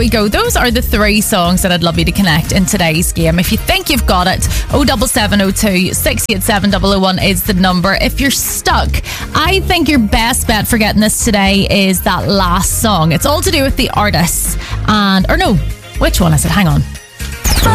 we go. Those are the 3 songs that I'd love you to connect in today's game. If you think you've got it, 07702 687 001 is the number. If you're stuck, I think your best bet for getting this today is that last song. It's all to do with the artists. Or no, which one is it? Hang on.